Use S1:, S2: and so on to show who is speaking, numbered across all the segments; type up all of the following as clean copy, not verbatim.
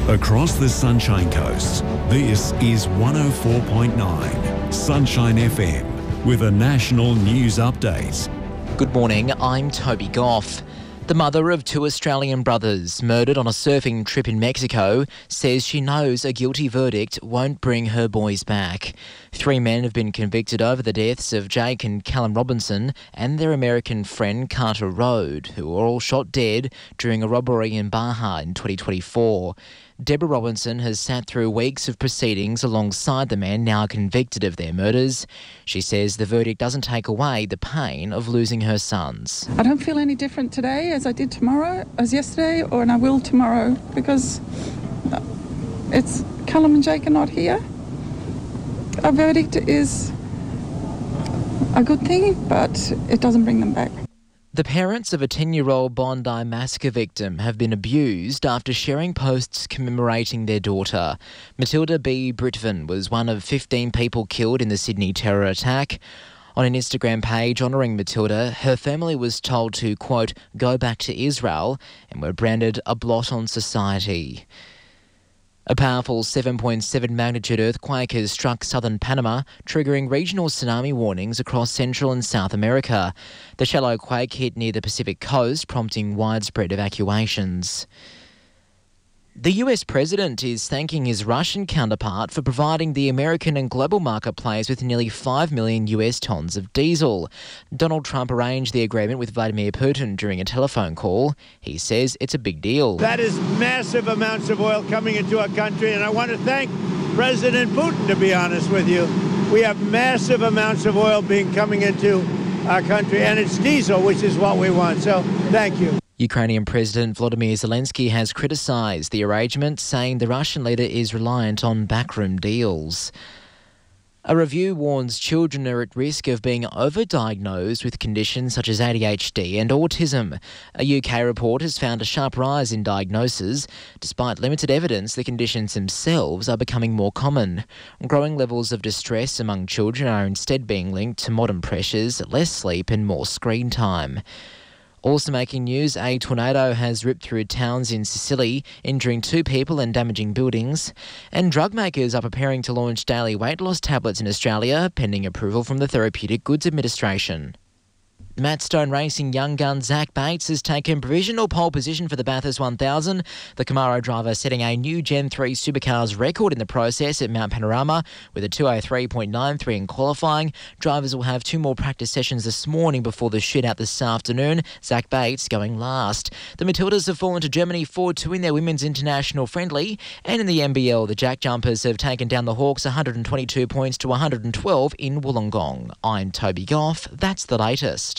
S1: Across the Sunshine Coast, this is 104.9 Sunshine FM with a national news update.
S2: Good morning, I'm Toby Goff. The mother of two Australian brothers murdered on a surfing trip in Mexico says she knows a guilty verdict won't bring her boys back. 3 men have been convicted over the deaths of Jake and Callum Robinson and their American friend Carter Rode, who were all shot dead during a robbery in Baja in 2024. Deborah Robinson has sat through weeks of proceedings alongside the men now convicted of their murders. She says the verdict doesn't take away the pain of losing her sons.
S3: I don't feel any different today as I did tomorrow, as yesterday, and I will tomorrow, because it's Callum and Jake are not here. A verdict is a good thing, but it doesn't bring them back.
S2: The parents of a 10-year-old Bondi massacre victim have been abused after sharing posts commemorating their daughter. Matilda B. Britvan was one of 15 people killed in the Sydney terror attack. On an Instagram page honouring Matilda, her family was told to, quote, go back to Israel, and were branded a blot on society. A powerful 7.7 magnitude earthquake has struck southern Panama, triggering regional tsunami warnings across Central and South America. The shallow quake hit near the Pacific coast, prompting widespread evacuations. The US president is thanking his Russian counterpart for providing the American and global market players with nearly 5 million US tonnes of diesel. Donald Trump arranged the agreement with Vladimir Putin during a telephone call. He says it's a big deal.
S4: That is massive amounts of oil coming into our country, and I want to thank President Putin, to be honest with you. We have massive amounts of oil coming into our country, and it's diesel, which is what we want. So thank you.
S2: Ukrainian President Volodymyr Zelensky has criticised the arrangement, saying the Russian leader is reliant on backroom deals. A review warns children are at risk of being overdiagnosed with conditions such as ADHD and autism. A UK report has found a sharp rise in diagnoses. Despite limited evidence, the conditions themselves are becoming more common. Growing levels of distress among children are instead being linked to modern pressures, less sleep and more screen time. Also making news, a tornado has ripped through towns in Sicily, injuring 2 people and damaging buildings. And drug makers are preparing to launch daily weight loss tablets in Australia, pending approval from the Therapeutic Goods Administration. Matt Stone Racing young gun Zach Bates has taken provisional pole position for the Bathurst 1000. The Camaro driver setting a new Gen 3 Supercars record in the process at Mount Panorama with a 2:03.93 in qualifying. Drivers will have 2 more practice sessions this morning before the shootout this afternoon. Zach Bates going last. The Matildas have fallen to Germany 4-2 in their Women's International Friendly. And in the NBL, the Jack Jumpers have taken down the Hawks 122 points to 112 in Wollongong. I'm Toby Goff. That's the latest.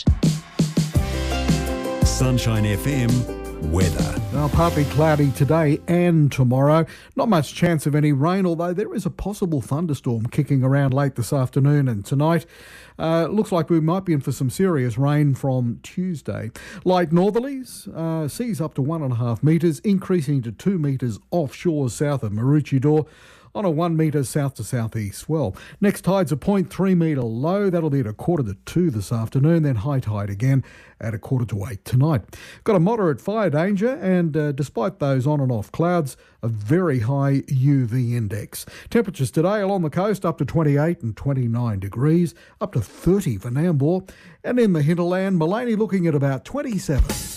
S1: Sunshine FM weather.
S5: Now, partly cloudy today and tomorrow. Not much chance of any rain, although there is a possible thunderstorm kicking around late this afternoon and tonight. Looks like we might be in for some serious rain from Tuesday. Light northerlies, seas up to 1.5 metres, increasing to 2 metres offshore south of Maroochydore, on a 1 metre south to southeast swell. Next tide's a 0.3 metre low. That'll be at 1:45 this afternoon, then high tide again at 7:45 tonight. Got a moderate fire danger, and despite those on and off clouds, a very high UV index. Temperatures today along the coast up to 28 and 29 degrees, up to 30 for Nambour, and in the hinterland, Maleny looking at about 27.